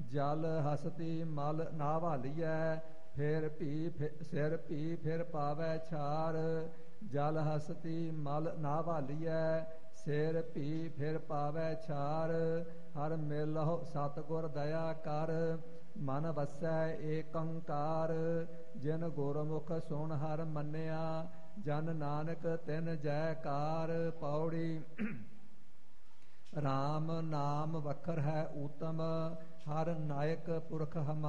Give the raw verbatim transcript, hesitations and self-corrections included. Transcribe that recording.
ਜਲ ਹਸਤੀ ਮਲ ਨਾ ਭਾਲੀਐ, ਫਿਰ ਭੀ ਸਿਰ ਭੀ ਫਿਰ ਪਾਵੈ ਛਾਰ। ਜਲ ਹਸਤੀ ਮਲ ਨਾ ਭਾਲੀਐ, ਸਿਰ ਭੀ ਫਿਰ ਪਾਵੈ ਛਾਰ। ਹਰ ਮਿਲਹੁ ਸਤਿਗੁਰ ਦਇਆ ਕਰ, ਮਨ ਵਸੈ ਏਕੰਕਾਰ। ਜਿਨ ਗੁਰਮੁਖ ਸੁਣ ਹਰ ਮੰਨਿਆ, ਜਨ ਨਾਨਕ ਤਿਨ ਜੈਕਾਰ। ਪੌੜੀ ਰਾਮ ਨਾਮ ਵਖਰ ਹੈ ਊਤਮ, ਹਰ ਨਾਇਕ ਪੁਰਖ ਹਮਾਰਾ।